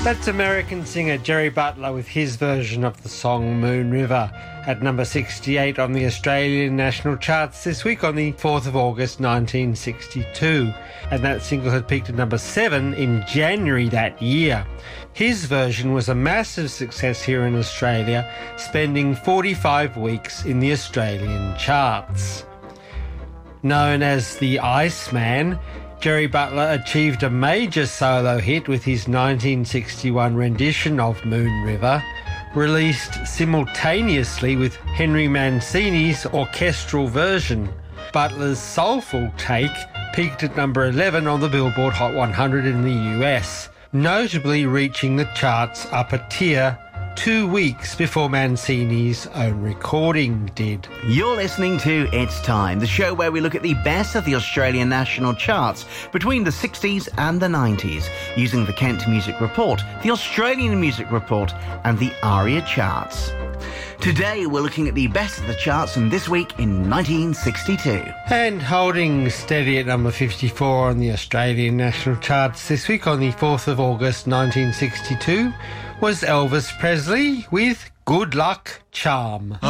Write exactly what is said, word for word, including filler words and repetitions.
That's American singer Jerry Butler with his version of the song Moon River at number sixty-eight on the Australian national charts this week on the fourth of August nineteen sixty-two, and that single had peaked at number seven in January that year. His version was a massive success here in Australia, spending forty-five weeks in the Australian charts. Known as the Iceman, Jerry Butler achieved a major solo hit with his nineteen sixty-one rendition of Moon River, released simultaneously with Henry Mancini's orchestral version. Butler's soulful take peaked at number eleven on the Billboard Hot one hundred in the U S, notably reaching the charts upper tier two weeks before Mancini's own recording did. You're listening to It's Time, the show where we look at the best of the Australian national charts between the sixties and the nineties, using the Kent Music Report, the Australian Music Report, and the ARIA charts. Today we're looking at the best of the charts from this week in nineteen sixty-two. And holding steady at number fifty-four on the Australian national charts this week on the fourth of August nineteen sixty-two was Elvis Presley with Good Luck Charm.